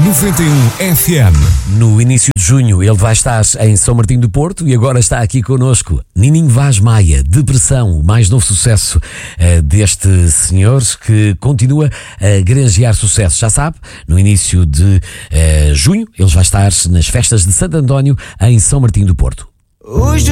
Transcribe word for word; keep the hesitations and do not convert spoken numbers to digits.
noventa e um F M. No início de junho ele vai estar em São Martinho do Porto e agora está aqui connosco Nininho Vaz Maia, Depressão, o mais novo sucesso uh, deste senhor que continua a granjear sucesso. Já sabe, no início de uh, junho ele vai estar nas festas de Santo António em São Martinho do Porto. Hoje